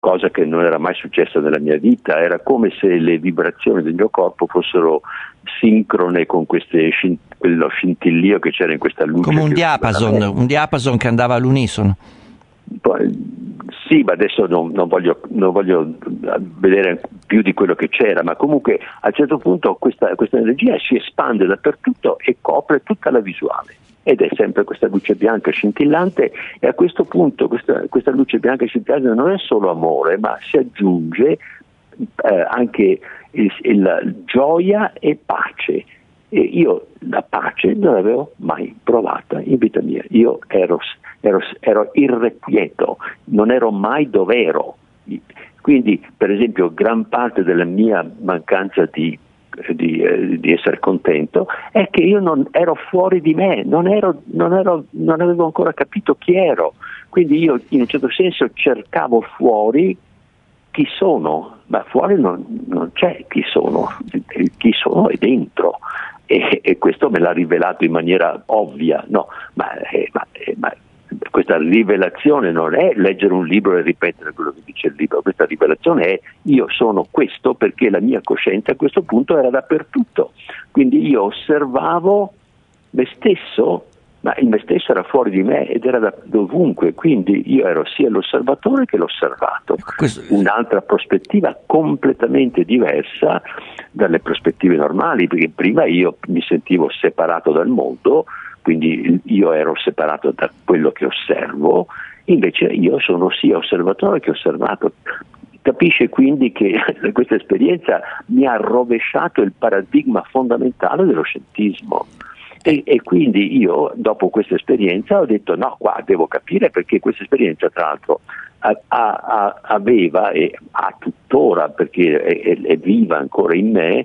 cosa che non era mai successa nella mia vita, era come se le vibrazioni del mio corpo fossero sincrone con quello scintillio che c'era in questa luce. Come un diapason che andava all'unisono. Sì, ma adesso non voglio vedere più di quello che c'era, ma comunque a un certo punto questa energia si espande dappertutto e copre tutta la visuale, ed è sempre questa luce bianca scintillante, e a questo punto questa luce bianca scintillante non è solo amore, ma si aggiunge anche il gioia e pace. E io la pace non l'avevo mai provata in vita mia. Io ero irrequieto, non ero mai dov'ero. Quindi, per esempio, gran parte della mia mancanza di essere contento è che io non ero fuori di me, non avevo ancora capito chi ero. Quindi io in un certo senso cercavo fuori chi sono, ma fuori non c'è chi sono è dentro. E questo me l'ha rivelato in maniera ovvia, no? Ma questa rivelazione non è leggere un libro e ripetere quello che dice il libro, questa rivelazione è: io sono questo perché la mia coscienza a questo punto era dappertutto. Quindi io osservavo me stesso, ma il me stesso era fuori di me ed era dovunque, quindi io ero sia l'osservatore che l'osservato. Un'altra prospettiva completamente diversa dalle prospettive normali, perché prima io mi sentivo separato dal mondo, quindi io ero separato da quello che osservo, invece io sono sia osservatore che osservato. Capisce quindi che questa esperienza mi ha rovesciato il paradigma fondamentale dello scientismo. E quindi io, dopo questa esperienza, ho detto: no, qua devo capire, perché questa esperienza tra l'altro aveva e ha tuttora, perché è viva ancora in me,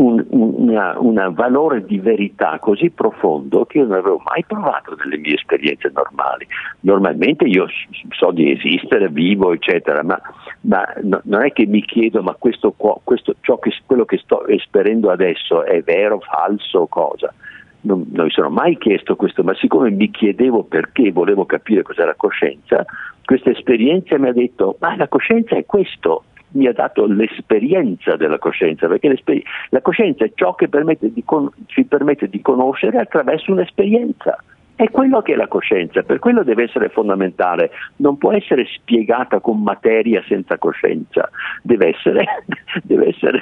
un valore di verità così profondo che io non avevo mai provato nelle mie esperienze normali. Normalmente io so di esistere, vivo, eccetera, ma non è che mi chiedo: ma quello che sto esperendo adesso è vero, falso, cosa? Non mi sono mai chiesto questo, ma siccome mi chiedevo perché, volevo capire cos'è la coscienza, questa esperienza mi ha detto: ma la coscienza è questo. Mi ha dato l'esperienza della coscienza, perché la coscienza è ciò che ci permette di conoscere attraverso un'esperienza. È quello che è la coscienza, per quello deve essere fondamentale, non può essere spiegata con materia senza coscienza, deve essere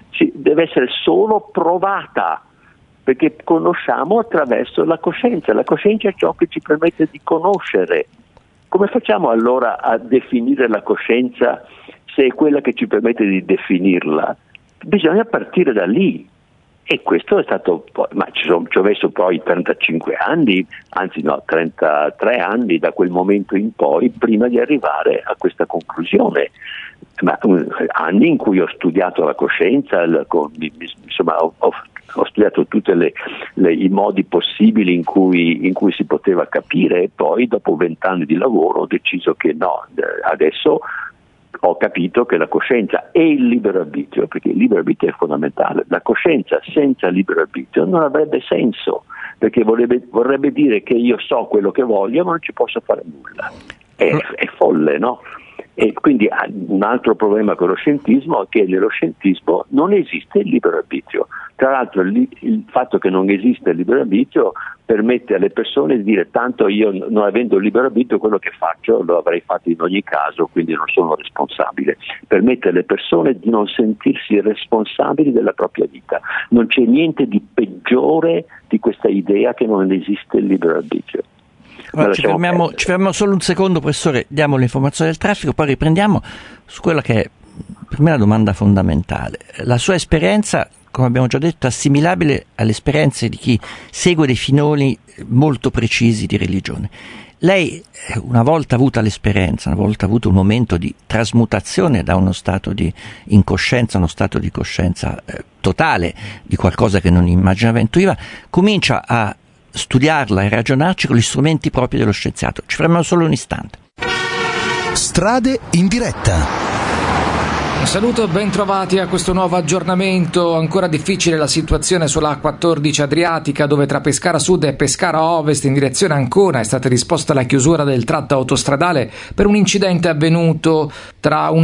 solo provata, perché conosciamo attraverso la coscienza. La coscienza è ciò che ci permette di conoscere. Come facciamo allora a definire la coscienza se è quella che ci permette di definirla? Bisogna partire da lì. E questo è stato, ma ci ho messo poi 35 anni, anzi no, 33 anni da quel momento in poi, prima di arrivare a questa conclusione. Ma anni in cui ho studiato la coscienza, insomma ho studiato tutti i modi possibili in cui si poteva capire, e poi dopo 20 anni di lavoro ho deciso che no, adesso ho capito che la coscienza e il libero arbitrio, perché il libero arbitrio è fondamentale, la coscienza senza libero arbitrio non avrebbe senso, perché vorrebbe dire che io so quello che voglio ma non ci posso fare nulla. È folle, no? E quindi un altro problema con lo scientismo è che nello scientismo non esiste il libero arbitrio. Tra l'altro il fatto che non esiste il libero arbitrio permette alle persone di dire: tanto io, non avendo il libero arbitrio, quello che faccio lo avrei fatto in ogni caso, quindi non sono responsabile. Permette alle persone di non sentirsi responsabili della propria vita. Non c'è niente di peggiore di questa idea che non esiste il libero arbitrio. Allora, ci fermiamo solo un secondo, professore, diamo l'informazione del traffico, poi riprendiamo su quella che è per me la domanda fondamentale. La sua esperienza, come abbiamo già detto, è assimilabile alle esperienze di chi segue dei filoni molto precisi di religione. Lei, una volta avuta l'esperienza, una volta avuto un momento di trasmutazione da uno stato di incoscienza a uno stato di coscienza totale, di qualcosa che non immaginava, intuiva, comincia a studiarla e ragionarci con gli strumenti propri dello scienziato. Ci fermiamo solo un istante. Strade in diretta. Un saluto e ben trovati a questo nuovo aggiornamento. Ancora difficile la situazione sulla A14 Adriatica, dove tra Pescara Sud e Pescara Ovest in direzione Ancona è stata disposta la chiusura del tratto autostradale per un incidente avvenuto tra un